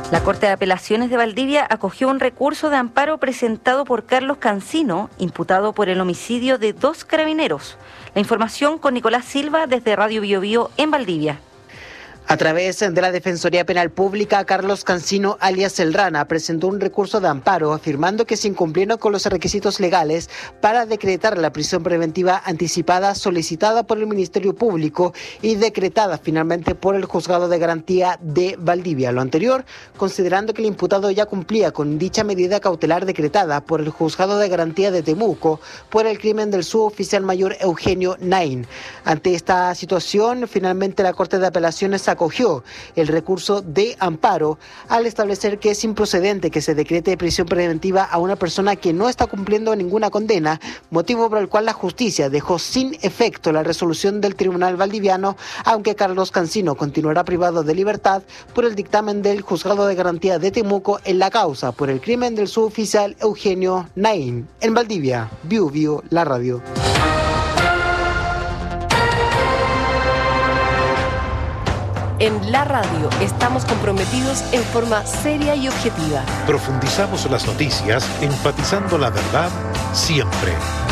La Corte de Apelaciones de Valdivia acogió un recurso de amparo presentado por Carlos Cancino, imputado por el homicidio de 2 carabineros. La información con Nicolás Silva desde Radio Bio Bio en Valdivia. A través de la Defensoría Penal Pública, Carlos Cancino, alias El Rana, presentó un recurso de amparo afirmando que se incumplieron con los requisitos legales para decretar la prisión preventiva anticipada solicitada por el Ministerio Público y decretada finalmente por el Juzgado de Garantía de Valdivia. Lo anterior, considerando que el imputado ya cumplía con dicha medida cautelar decretada por el Juzgado de Garantía de Temuco por el crimen del suboficial mayor Eugenio Nain. Ante esta situación, finalmente la Corte de Apelaciones acogió el recurso de amparo al establecer que es improcedente que se decrete prisión preventiva a una persona que no está cumpliendo ninguna condena, motivo por el cual la justicia dejó sin efecto la resolución del Tribunal Valdiviano, aunque Carlos Cancino continuará privado de libertad por el dictamen del Juzgado de Garantía de Temuco en la causa por el crimen del suboficial Eugenio Nain. En Valdivia, Bio Bio, la radio. En la radio estamos comprometidos en forma seria y objetiva. Profundizamos las noticias, enfatizando la verdad siempre.